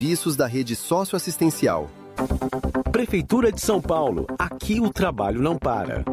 Serviços da rede socioassistencial. Prefeitura de São Paulo. Aqui o trabalho não para.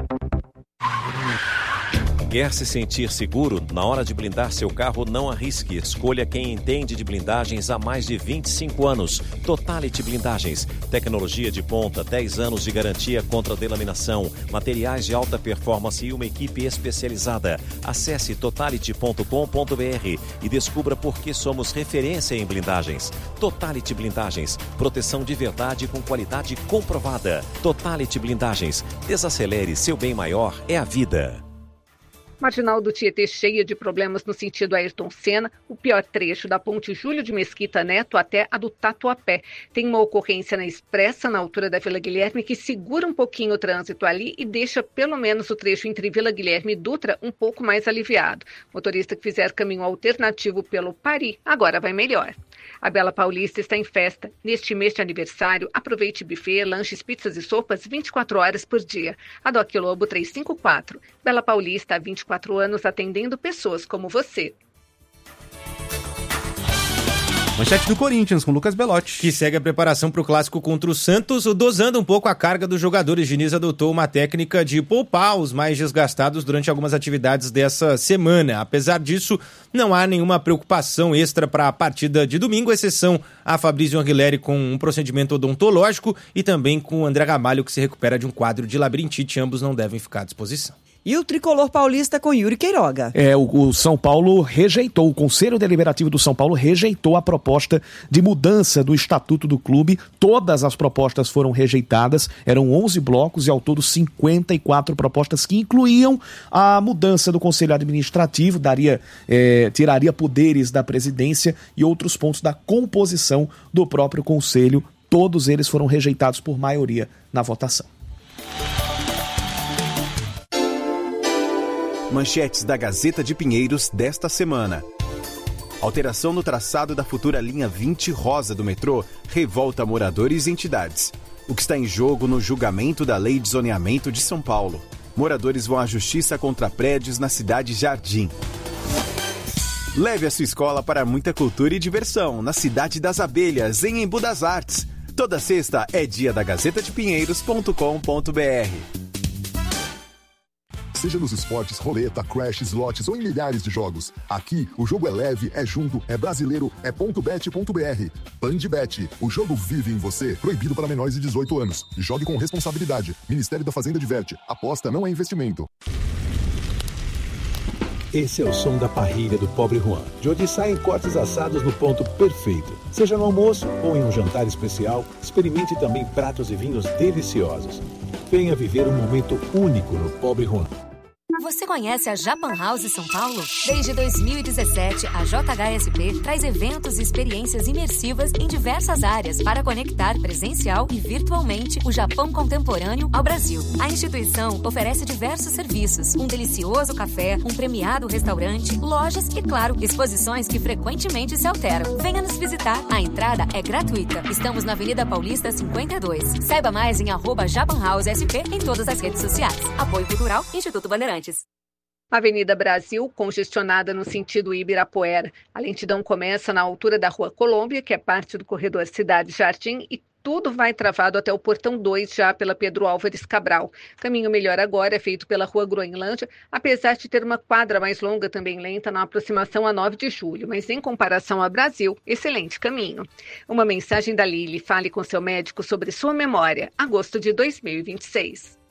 Quer se sentir seguro? Na hora de blindar seu carro, não arrisque. Escolha quem entende de blindagens há mais de 25 anos. Totality Blindagens. Tecnologia de ponta, 10 anos de garantia contra delaminação, materiais de alta performance e uma equipe especializada. Acesse totality.com.br e descubra por que somos referência em blindagens. Totality Blindagens. Proteção de verdade com qualidade comprovada. Totality Blindagens. Desacelere, seu bem maior é a vida. Marginal do Tietê cheia de problemas no sentido Ayrton Senna, o pior trecho da ponte Júlio de Mesquita Neto até a do Tatuapé. Tem uma ocorrência na Expressa, na altura da Vila Guilherme, que segura um pouquinho o trânsito ali e deixa pelo menos o trecho entre Vila Guilherme e Dutra um pouco mais aliviado. Motorista que fizer caminho alternativo pelo Pari, agora vai melhor. A Bela Paulista está em festa. Neste mês de aniversário, aproveite buffet, lanches, pizzas e sopas 24 horas por dia. A Doc Lobo 354. Bela Paulista, há 24 anos atendendo pessoas como você. Manchete do Corinthians, com Lucas Belotti. Que segue a preparação para o clássico contra o Santos, dosando um pouco a carga dos jogadores. Diniz adotou uma técnica de poupar os mais desgastados durante algumas atividades dessa semana. Apesar disso, não há nenhuma preocupação extra para a partida de domingo, exceção a Fabrício Anguilleri com um procedimento odontológico e também com o André Gamalho, que se recupera de um quadro de labirintite. Ambos não devem ficar à disposição. E o tricolor paulista com Yuri Queiroga. O São Paulo rejeitou, o Conselho Deliberativo do São Paulo rejeitou a proposta de mudança do estatuto do clube. Todas as propostas foram rejeitadas, eram 11 blocos e ao todo 54 propostas que incluíam a mudança do Conselho Administrativo, tiraria poderes da presidência e outros pontos da composição do próprio Conselho. Todos eles foram rejeitados por maioria na votação. Manchetes da Gazeta de Pinheiros desta semana. Alteração no traçado da futura linha 20 rosa do metrô revolta moradores e entidades. O que está em jogo no julgamento da Lei de Zoneamento de São Paulo. Moradores vão à justiça contra prédios na cidade Jardim. Leve a sua escola para muita cultura e diversão na Cidade das Abelhas, em Embu das Artes. Toda sexta é dia da gazetadepinheiros.com.br. Seja nos esportes, roleta, crash, slots ou em milhares de jogos. Aqui, o jogo é leve, é junto, é brasileiro, é .bet.br. PandeBet, o jogo vive em você. Proibido para menores de 18 anos. Jogue com responsabilidade. Ministério da Fazenda diverte. Aposta não é investimento. Esse é o som da parrilha do Pobre Juan, de onde saem cortes assados no ponto perfeito. Seja no almoço ou em um jantar especial, experimente também pratos e vinhos deliciosos. Venha viver um momento único no Pobre Juan. Você conhece a Japan House São Paulo? Desde 2017, a JHSP traz eventos e experiências imersivas em diversas áreas para conectar presencial e virtualmente o Japão contemporâneo ao Brasil. A instituição oferece diversos serviços, um delicioso café, um premiado restaurante, lojas e, claro, exposições que frequentemente se alteram. Venha nos visitar. A entrada é gratuita. Estamos na Avenida Paulista 52. Saiba mais em @JapanHouseSP em todas as redes sociais. Apoio Cultural, Instituto Bandeirantes. Avenida Brasil, congestionada no sentido Ibirapuera. A lentidão começa na altura da Rua Colômbia, que é parte do corredor Cidade Jardim, e tudo vai travado até o Portão 2, já pela Pedro Álvares Cabral. Caminho melhor agora é feito pela Rua Groenlândia, apesar de ter uma quadra mais longa, também lenta, na aproximação a 9 de julho. Mas em comparação a Brasil, excelente caminho. Uma mensagem da Lili: fale com seu médico sobre sua memória. Agosto de 2026.